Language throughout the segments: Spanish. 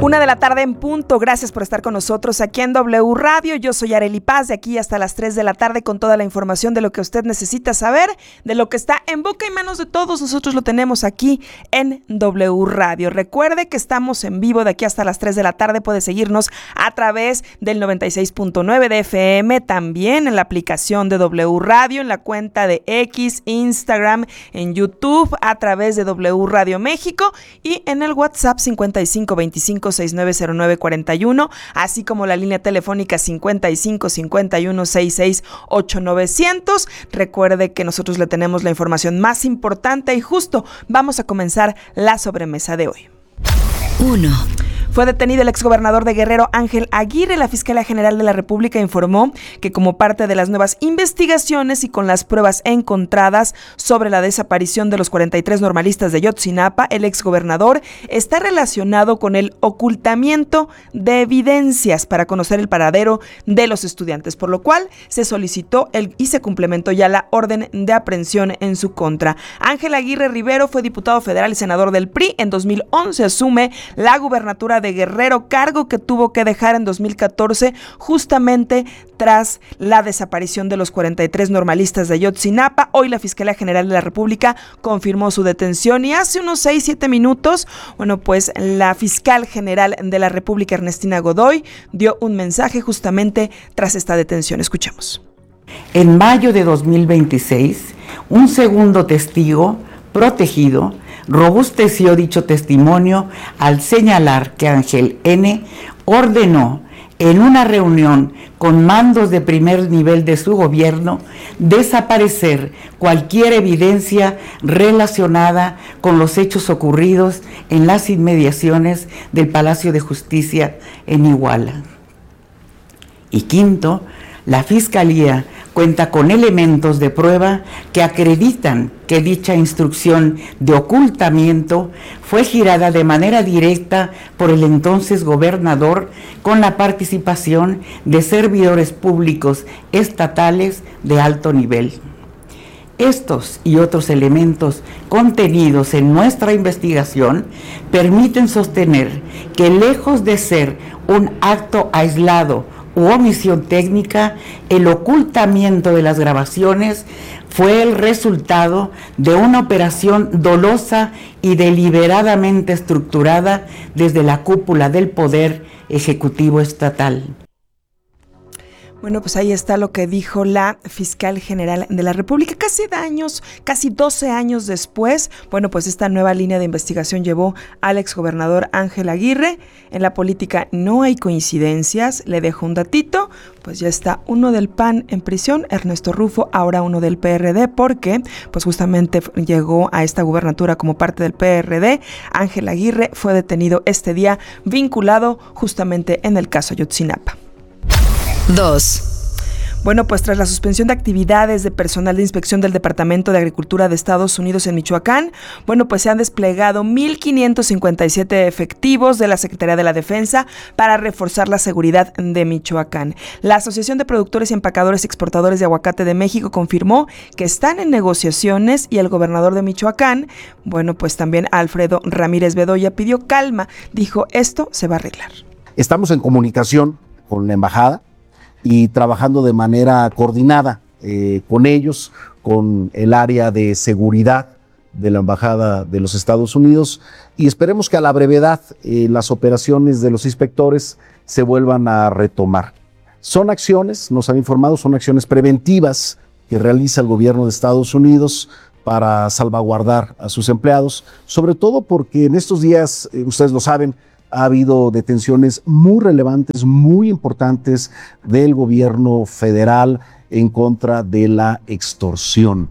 1:00 en punto. Gracias por estar con nosotros aquí en W Radio. Yo soy Arely Paz, de aquí hasta las 3:00 con toda la información de lo que usted necesita saber, de lo que está en boca y manos de todos. Nosotros lo tenemos aquí en W Radio. Recuerde que estamos en vivo de aquí hasta las 3:00. Puede seguirnos a través del 96.9 de FM, también en la aplicación de W Radio, en la cuenta de X, Instagram, en YouTube, a través de W Radio México y en el WhatsApp 5525690941, así como la línea telefónica 5551668900. Recuerde que nosotros le tenemos la información más importante y justo vamos a comenzar la sobremesa de hoy. 1. Fue detenido el exgobernador de Guerrero, Ángel Aguirre. La Fiscalía General de la República informó que como parte de las nuevas investigaciones y con las pruebas encontradas sobre la desaparición de los 43 normalistas de Ayotzinapa, el exgobernador está relacionado con el ocultamiento de evidencias para conocer el paradero de los estudiantes, por lo cual se solicitó y se complementó ya la orden de aprehensión en su contra. Ángel Aguirre Rivero fue diputado federal y senador del PRI. En 2011 asume la gubernatura de Guerrero, cargo que tuvo que dejar en 2014 justamente tras la desaparición de los 43 normalistas de Ayotzinapa. Hoy la Fiscalía General de la República confirmó su detención y hace unos 6-7 minutos, pues la fiscal general de la República, Ernestina Godoy, dio un mensaje justamente tras esta detención. Escuchemos. En mayo de 2026, un segundo testigo protegido robusteció dicho testimonio al señalar que Ángel N. ordenó en una reunión con mandos de primer nivel de su gobierno desaparecer cualquier evidencia relacionada con los hechos ocurridos en las inmediaciones del Palacio de Justicia en Iguala. Y quinto, la Fiscalía cuenta con elementos de prueba que acreditan que dicha instrucción de ocultamiento fue girada de manera directa por el entonces gobernador con la participación de servidores públicos estatales de alto nivel. Estos y otros elementos contenidos en nuestra investigación permiten sostener que, lejos de ser un acto aislado u omisión técnica, el ocultamiento de las grabaciones fue el resultado de una operación dolosa y deliberadamente estructurada desde la cúpula del Poder Ejecutivo Estatal. Pues ahí está lo que dijo la fiscal general de la República. Casi 12 años después, pues esta nueva línea de investigación llevó al exgobernador Ángel Aguirre. En la política no hay coincidencias. Le dejo un datito, pues ya está uno del PAN en prisión, Ernesto Rufo, ahora uno del PRD, porque justamente llegó a esta gubernatura como parte del PRD. Ángel Aguirre fue detenido este día, vinculado justamente en el caso Ayotzinapa. 2. Pues tras la suspensión de actividades de personal de inspección del Departamento de Agricultura de Estados Unidos en Michoacán, pues se han desplegado 1,557 efectivos de la Secretaría de la Defensa para reforzar la seguridad de Michoacán. La Asociación de Productores y Empacadores y Exportadores de Aguacate de México confirmó que están en negociaciones y el gobernador de Michoacán, pues también Alfredo Ramírez Bedoya, pidió calma. Dijo, esto se va a arreglar. Estamos en comunicación con la embajada y trabajando de manera coordinada con ellos, con el área de seguridad de la Embajada de los Estados Unidos, y esperemos que a la brevedad las operaciones de los inspectores se vuelvan a retomar. Son acciones, nos han informado, son acciones preventivas que realiza el gobierno de Estados Unidos para salvaguardar a sus empleados, sobre todo porque en estos días, ustedes lo saben, ha habido detenciones muy relevantes, muy importantes del gobierno federal en contra de la extorsión.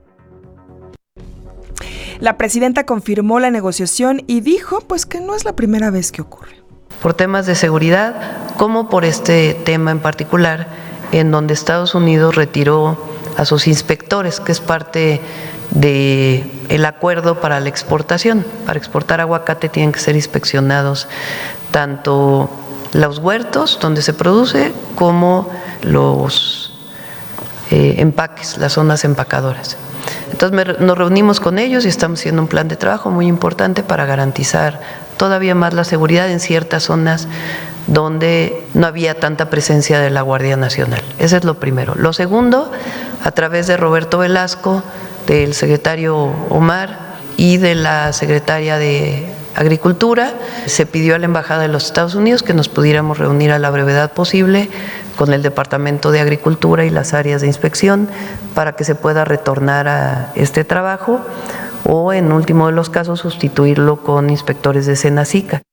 La presidenta confirmó la negociación y dijo que no es la primera vez que ocurre. Por temas de seguridad, como por este tema en particular, en donde Estados Unidos retiró a sus inspectores, que es parte del acuerdo para la exportación. Para exportar aguacate tienen que ser inspeccionados tanto los huertos donde se produce como los empaques, las zonas empacadoras. Entonces nos reunimos con ellos y estamos haciendo un plan de trabajo muy importante para garantizar todavía más la seguridad en ciertas zonas donde no había tanta presencia de la Guardia Nacional. Ese es lo primero. Lo segundo, a través de Roberto Velasco, del secretario Omar y de la secretaria de Agricultura, se pidió a la Embajada de los Estados Unidos que nos pudiéramos reunir a la brevedad posible con el Departamento de Agricultura y las áreas de inspección para que se pueda retornar a este trabajo o, en último de los casos, sustituirlo con inspectores de Senacica.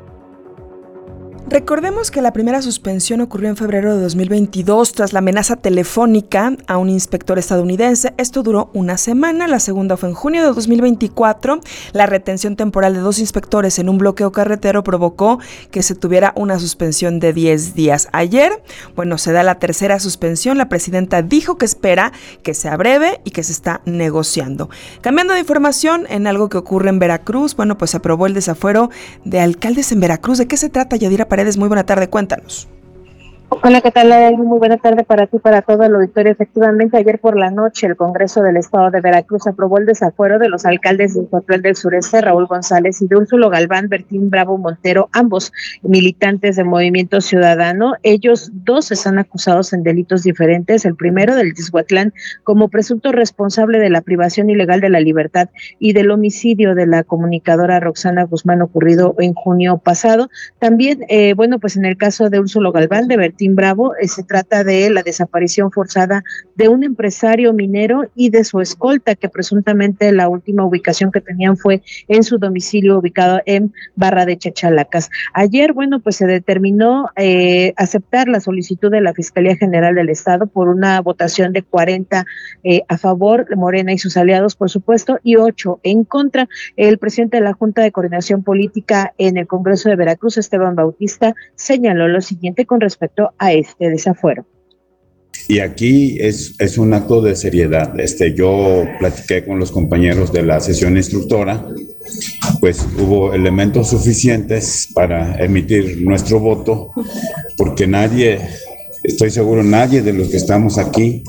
Recordemos que la primera suspensión ocurrió en febrero de 2022 tras la amenaza telefónica a un inspector estadounidense. Esto duró una semana. La segunda fue en junio de 2024. La retención temporal de 2 inspectores en un bloqueo carretero provocó que se tuviera una suspensión de 10 días. Ayer, se da la tercera suspensión. La presidenta dijo que espera que sea breve y que se está negociando. Cambiando de información, en algo que ocurre en Veracruz, se aprobó el desafuero de alcaldes en Veracruz. ¿De qué se trata, Yadira Paredes? Muy buena tarde, cuéntanos. Hola, ¿qué tal? Muy buena tarde para ti, para todo el auditorio. Efectivamente, ayer por la noche el Congreso del Estado de Veracruz aprobó el desafuero de los alcaldes de Ixhuatlán del Sureste, Raúl González, y de Úrsulo Galván, Bertín Bravo Montero, ambos militantes del Movimiento Ciudadano. Ellos dos están acusados en delitos diferentes. El primero, del Ixhuatlán, como presunto responsable de la privación ilegal de la libertad y del homicidio de la comunicadora Roxana Guzmán ocurrido en junio pasado. También, en el caso de Úrsulo Galván, de Bertín Bravo, se trata de la desaparición forzada de un empresario minero y de su escolta, que presuntamente la última ubicación que tenían fue en su domicilio ubicado en Barra de Chachalacas. Ayer, se determinó aceptar la solicitud de la Fiscalía General del Estado por una votación de 40 a favor, Morena y sus aliados, por supuesto, y 8 en contra. El presidente de la Junta de Coordinación Política en el Congreso de Veracruz, Esteban Bautista, señaló lo siguiente con respecto a este desafuero. Y aquí es un acto de seriedad. Yo platiqué con los compañeros de la sesión instructora, pues hubo elementos suficientes para emitir nuestro voto, porque estoy seguro, nadie de los que estamos aquí,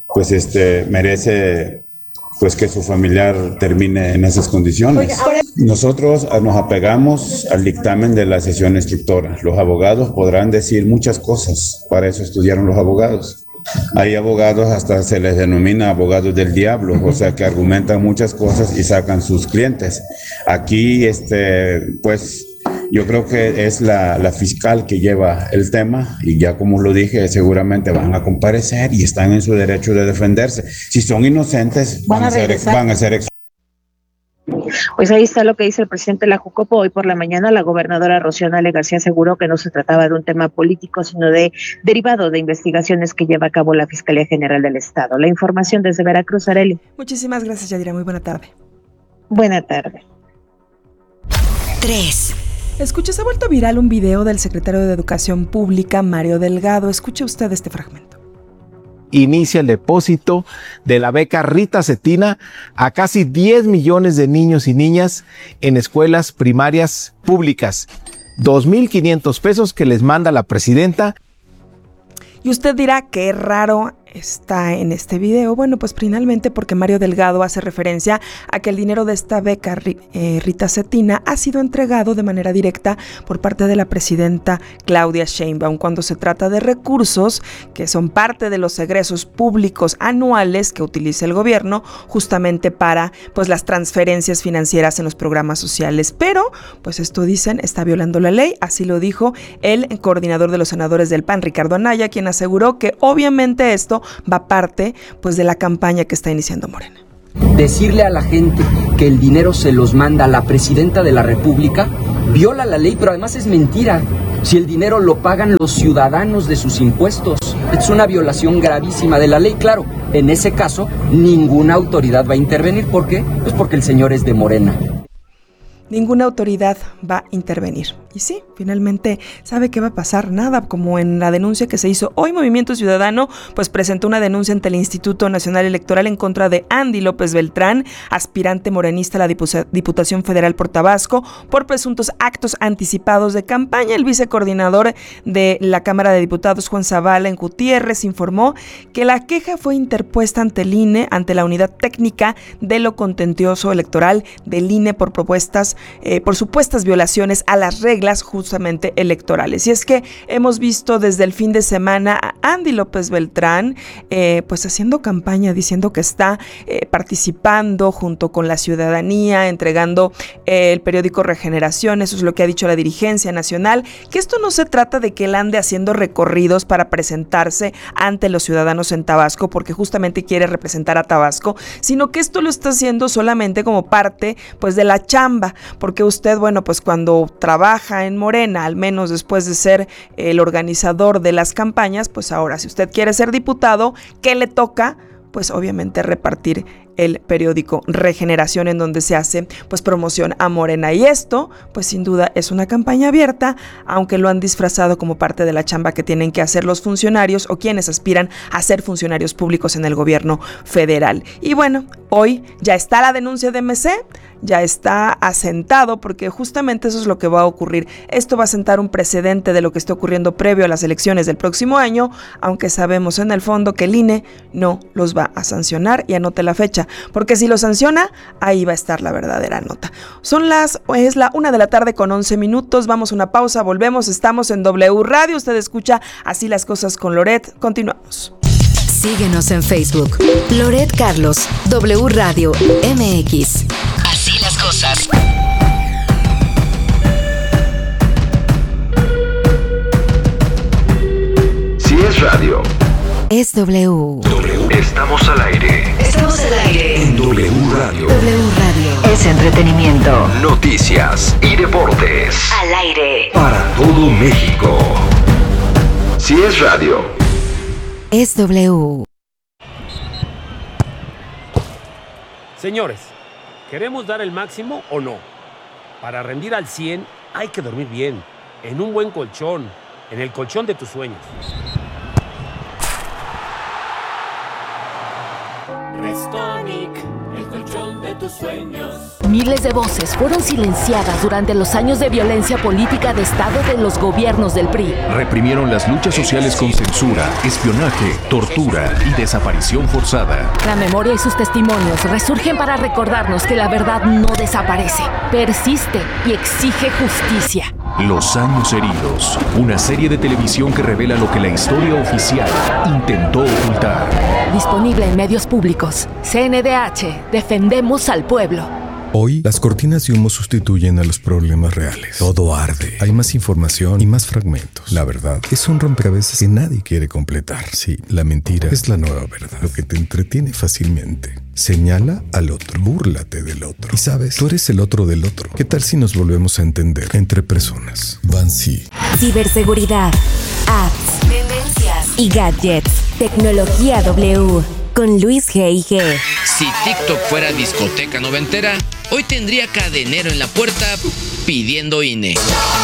merece que su familiar termine en esas condiciones. Nosotros nos apegamos al dictamen de la sesión instructora. Los abogados podrán decir muchas cosas, para eso estudiaron los abogados. Hay abogados, hasta se les denomina abogados del diablo, o sea, que argumentan muchas cosas y sacan sus clientes. Aquí, yo creo que es la fiscal que lleva el tema, y ya como lo dije, seguramente van a comparecer y están en su derecho de defenderse. Si son inocentes, van a ser Pues ahí está lo que dice el presidente de la Jucopo. Hoy por la mañana la gobernadora Rocío Nale García aseguró que no se trataba de un tema político, sino derivado de investigaciones que lleva a cabo la Fiscalía General del Estado. La información desde Veracruz, Arely. Muchísimas gracias, Yadira. Muy buena tarde. Buena tarde. 3. Escuche, se ha vuelto viral un video del secretario de Educación Pública, Mario Delgado. Escuche usted este fragmento. Inicia el depósito de la beca Rita Cetina a casi 10 millones de niños y niñas en escuelas primarias públicas. 2,500 pesos que les manda la presidenta. Y usted dirá, qué raro está en este video. Pues finalmente porque Mario Delgado hace referencia a que el dinero de esta beca Rita Cetina ha sido entregado de manera directa por parte de la presidenta Claudia Sheinbaum, cuando se trata de recursos que son parte de los egresos públicos anuales que utiliza el gobierno justamente para las transferencias financieras en los programas sociales. Pero esto dicen está violando la ley. Así lo dijo el coordinador de los senadores del PAN, Ricardo Anaya, quien aseguró que obviamente esto va parte de la campaña que está iniciando Morena. Decirle a la gente que el dinero se los manda a la presidenta de la República viola la ley, pero además es mentira. Si el dinero lo pagan los ciudadanos de sus impuestos, es una violación gravísima de la ley. Claro, en ese caso ninguna autoridad va a intervenir. ¿Por qué? Pues porque el señor es de Morena. Ninguna autoridad va a intervenir. Y sí, finalmente sabe qué va a pasar, nada, como en la denuncia que se hizo hoy. Movimiento Ciudadano pues presentó una denuncia ante el Instituto Nacional Electoral en contra de Andy López Beltrán, aspirante morenista a la Diputación Federal por Tabasco, por presuntos actos anticipados de campaña. El vicecoordinador de la Cámara de Diputados, Juan Zavala en Gutiérrez, informó que la queja fue interpuesta ante el INE, ante la Unidad Técnica de lo Contencioso Electoral del INE por supuestas violaciones a las reglas justamente electorales. Y es que hemos visto desde el fin de semana a Andy López Beltrán pues haciendo campaña, diciendo que está participando junto con la ciudadanía, entregando el periódico Regeneración. Eso es lo que ha dicho la dirigencia nacional, que esto no se trata de que él ande haciendo recorridos para presentarse ante los ciudadanos en Tabasco, porque justamente quiere representar a Tabasco, sino que esto lo está haciendo solamente como parte pues de la chamba, porque usted, bueno, pues cuando trabaja en Morena, al menos después de ser el organizador de las campañas, pues ahora si usted quiere ser diputado, ¿qué le toca? Pues obviamente repartir el periódico Regeneración, en donde se hace pues promoción a Morena. Y esto pues sin duda es una campaña abierta, aunque lo han disfrazado como parte de la chamba que tienen que hacer los funcionarios o quienes aspiran a ser funcionarios públicos en el gobierno federal. Y bueno, hoy ya está la denuncia de MC, ya está asentado, porque justamente eso es lo que va a ocurrir. Esto va a sentar un precedente de lo que está ocurriendo previo a las elecciones del próximo año, aunque sabemos en el fondo que el INE no los va a sancionar, y anote la fecha, porque si lo sanciona, ahí va a estar la verdadera nota. Es la 1:11 p.m, vamos a una pausa, volvemos, estamos en W Radio, usted escucha Así las Cosas con Loret, continuamos. Síguenos en Facebook, Loret Carlos, W Radio MX. Así las cosas. Si es radio, es W. Estamos al aire. Estamos al aire. En W Radio. W Radio. Es entretenimiento. Noticias y deportes. Al aire. Para todo México. Si es radio, es W. Señores, ¿queremos dar el máximo o no? Para rendir al 100 hay que dormir bien, en un buen colchón, en el colchón de tus sueños. Restonic, el colchón de tus sueños. Miles de voces fueron silenciadas durante los años de violencia política de Estado de los gobiernos del PRI. Reprimieron las luchas sociales con censura, espionaje, tortura y desaparición forzada. La memoria y sus testimonios resurgen para recordarnos que la verdad no desaparece, persiste y exige justicia. Los años heridos, una serie de televisión que revela lo que la historia oficial intentó ocultar. Disponible en medios públicos. CNDH, defendemos al pueblo. Hoy, las cortinas de humo sustituyen a los problemas reales. Todo arde. Hay más información y más fragmentos. La verdad es un rompecabezas que nadie quiere completar. Sí, la mentira es la nueva verdad. Lo que te entretiene fácilmente. Señala al otro, búrlate del otro. Y sabes, tú eres el otro del otro. ¿Qué tal si nos volvemos a entender entre personas? Bansi. Ciberseguridad, apps, tendencias y gadgets. Tecnología W. Con Luis G.I.G. Si TikTok fuera discoteca noventera, hoy tendría cadenero en la puerta pidiendo INE.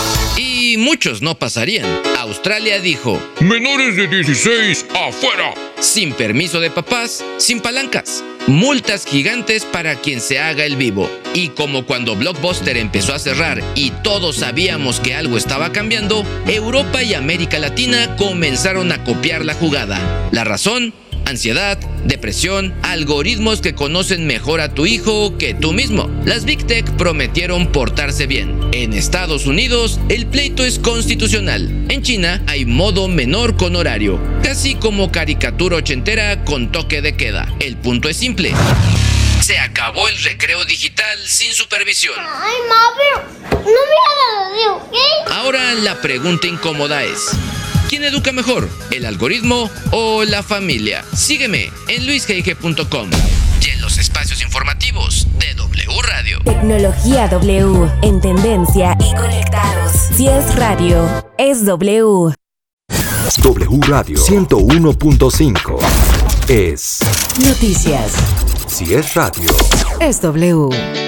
Y muchos no pasarían. Australia dijo: menores de 16, afuera. Sin permiso de papás, sin palancas. Multas gigantes para quien se haga el vivo. Y como cuando Blockbuster empezó a cerrar y todos sabíamos que algo estaba cambiando, Europa y América Latina comenzaron a copiar la jugada. ¿La razón? Ansiedad, depresión, algoritmos que conocen mejor a tu hijo que tú mismo. Las Big Tech prometieron portarse bien. En Estados Unidos, el pleito es constitucional. En China, hay modo menor con horario, casi como caricatura ochentera con toque de queda. El punto es simple: se acabó el recreo digital sin supervisión. Ay, ma, pero no me hagas, ¿ok? Ahora la pregunta incómoda es: ¿quién educa mejor, el algoritmo o la familia? Sígueme en luisgig.com y en los espacios informativos de W Radio. Tecnología W, en tendencia y conectados. Si es radio, es W. W Radio 101.5 es noticias. Si es radio, es W.